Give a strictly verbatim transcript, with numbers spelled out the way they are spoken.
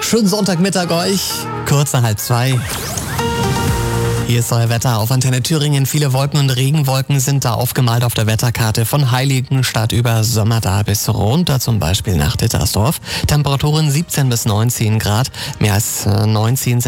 Schönen Sonntagmittag euch. Kurze halb zwei. Hier ist euer Wetter auf Antenne Thüringen. Viele Wolken und Regenwolken sind da aufgemalt auf der Wetterkarte. Von Heiligenstadt über Sömmerda bis runter zum Beispiel nach Dittersdorf. Temperaturen siebzehn bis neunzehn Grad. Mehr als neunzehn